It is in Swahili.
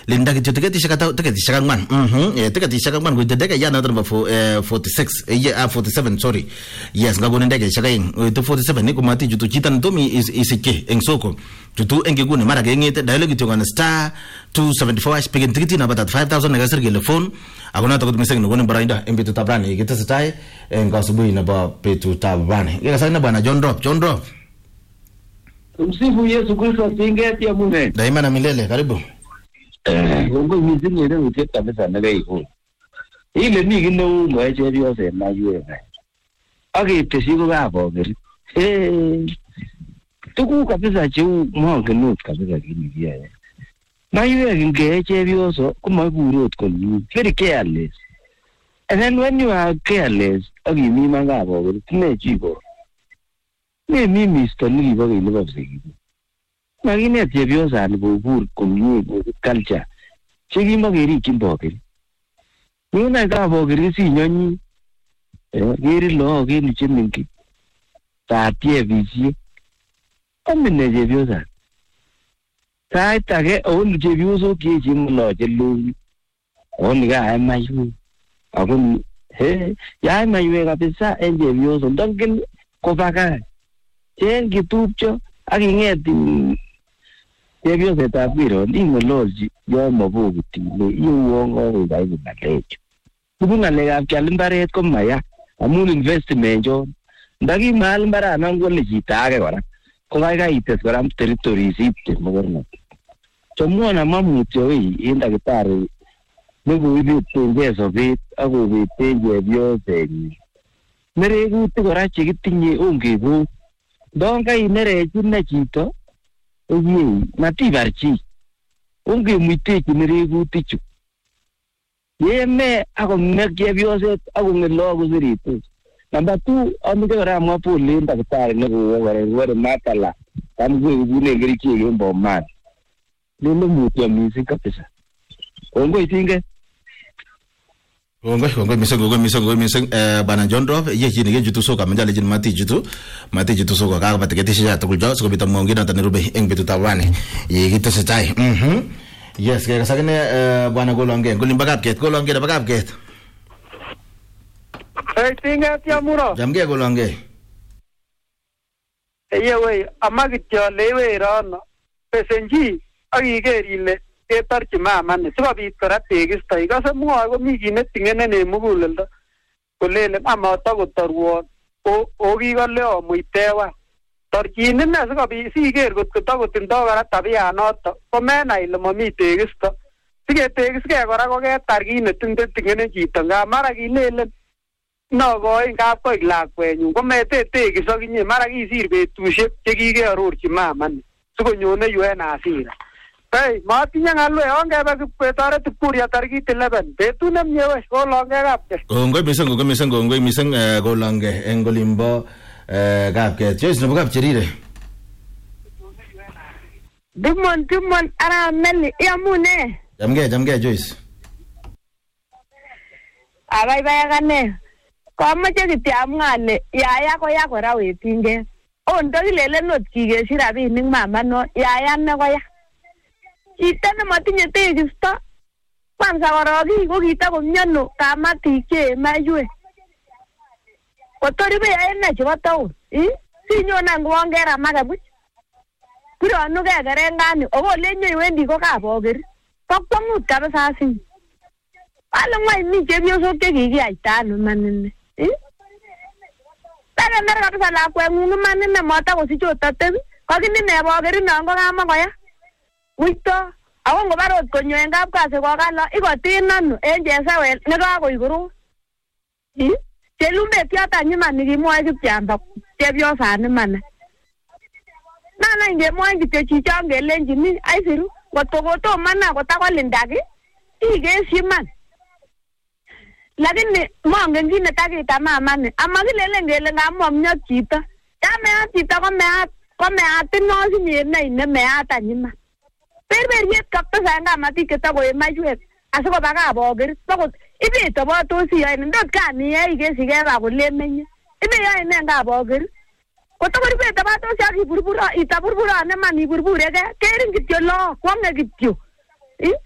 linda kityo tiketishek ata tiketishek angwan tiketishek angwan koite ndege ya noto number 46 47 sorry yes ngabone ndege shakaing koite 47 komati jutu chita ntomi isike eng soko jutu engegune mara kengete dialogue kityo kan star 274 pigin tikiti na batat 5000 negasir kele phone akona to kutumeseng no gonin barainda eng betut abrani kitesetai eng asubuhi na ba betut abrani ngasa na bwana John Drop Msifu Yesu Kristo singeti ya Mungu. Daima na milele karibu. Mungu mizingi ile uteta kabisa na gaifu. Ile ni kino mwaje byose na yeye. Agite sigo gabo gari. Tuku kabisa chu mwange not kabisa kini yeye. Na yeye ngeje byoso kuma burot kon very careless. And then when you are careless, agimi mangabo gari tine chigo. Mimi Mr. Nili bagi lubab segi. Magine tebyo san bubur komye culture. Chigi mageri kimbogeri. Nuna ka bogeri si nyonyi. Geri lo geri chiminki. Ta tie visi. Amine tebyo san. Ta tage on tebyo so ki jimlo jelu. On ga ai mayu. Akun ya mayu kabisa tebyo so dangin ko baka. Chen kitupcho akingeti tebyo setabiro ingololji yo mabuguti le iwongo ubayi balecho kubunga le afya imbaret ko maya amun investment jo ndagi mal mbara nangole jitage kora ko ga ites kora territory sipte mogorno chomuona mamutyo inda gitari nugu ibi tengeso bit ago biteje byose meregu tikora chigitinye ongebu donga inereji na chito oye matibarchi unge muitechi neregu tichu yeme ako mekye byose ako ngelo kuziritu namba 2 amike kora mwapo linda kitari nebo wore matala kamwe ubune ngirichi yombo man lelo mutya misi kabisa ongo itinge Ongoi miseng bana John Drop ye chini ge jutu soka menjale jin mati jutu soka ka ba tiketi sha to kuljo so bita mongi na tanirube eng bitu tawane ye gito setai yes ke sakene bana golonge golimba kapket golonge da bakapket tinga tia muro jamge golonge ye we amagityo lewe rano pesenji agigerile ketarchi mama ne sikobit kora tekisto ikose mwoe komi kit netingene ne muguleldo kolele mama takotorwon o kikole omuitewa torchin ine sikobit siker kotko takotindoi kora tabianoto komenai ile momi tekisto siketekiskei kora koketar kit netingene chito nga mara kilelen nokoi ngap koik lakwenyun komete tekiso kinye mara kisir betusiek chekikearorchi mama ni sikonyone yu en asira. Hey, matinye ngalwe ongebe kipetoret Kuria tarikit 11 betut nemye we kolonge kapke. Kongoi miseng kolonge eng golimbo kapke. Joyce nebo kapcherire. Dumon ara meli yamune. Jamge Joyce. Abai gane. Komoche kityam ngale yaya ko yakora wetinge. Ondo kilele not kikesir rabinik mama no yaya ne koya. Chito nematinye tekisto kwanza koroki ko kitakomiono kamatik chemaywe kotoribe ene chebo taon sinyona ngwongera makebuch pironu kekerengani okolenyo iwendi ko kaboker kokwangut kabisa asinye ale ngwai mi chepyosok chekikiyaita ano manine takener kabisa lakweng'ung manine matakosich otatebi kokinine boker inon ko kamakoya wito ako ngobarot konyo en kapkasi kokalo ikotinano en chesawel nekakoikuru chelumbe tiata nyimani kimwoe kipchamba chepyosani mana nana ingemwoe kityo chichon kelenjini aisiru ngotko kotomana kotakolindaki ikesyi man lakini mongen kit netakita mamani amakilelen kele ngamomnyot chito yameat chito komeat inosinye ine meat anyima berberiet kabisa ngamatik chetakoe maywek asikoba kaboker sokot ibetobotosi yoe ndot kaniyai kesikee kakolemenye ibeyoe ne kaboker kotokoribetobotosi ak iburburone man iburbureke kerin kityo lo kwonge kityo